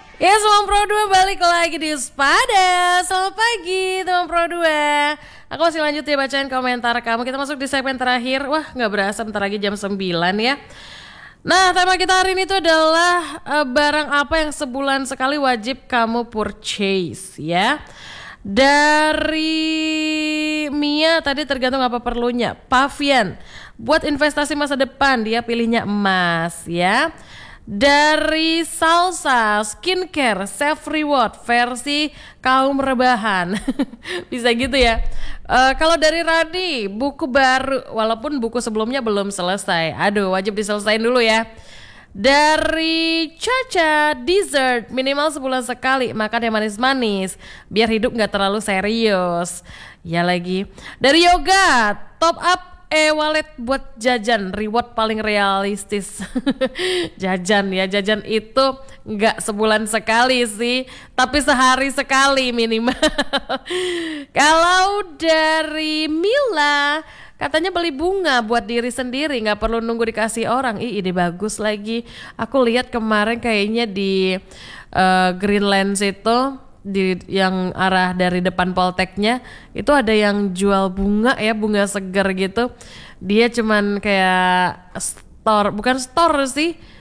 Ya, Teman Pro 2 balik lagi di Spada. Selamat pagi Teman Pro 2. Aku masih lanjut ya bacain komentar kamu. Kita masuk di segmen terakhir. Wah, gak berasa bentar lagi jam 9 ya. Nah, tema kita hari ini tuh adalah barang apa yang sebulan sekali wajib kamu purchase ya. Dari Mia tadi tergantung apa perlunya. Pavian, buat investasi masa depan dia pilihnya emas ya. Dari Salsa, skincare, self reward versi kaum rebahan. Bisa gitu ya. Kalau dari Radi, buku baru walaupun buku sebelumnya belum selesai. Aduh, wajib diselesain dulu ya. Dari Caca, dessert minimal sebulan sekali, makan yang manis-manis biar hidup gak terlalu serius. Ya lagi. Dari Yoga, top up wallet buat jajan, reward paling realistis. Jajan ya, jajan itu nggak sebulan sekali sih, tapi sehari sekali minimal. Kalau dari Mila, katanya beli bunga buat diri sendiri, nggak perlu nunggu dikasih orang. Ide bagus lagi. Aku lihat kemarin kayaknya di Greenland itu, di yang arah dari depan Polteknya itu ada yang jual bunga ya, bunga segar gitu. Dia cuman kayak store, bukan store sih,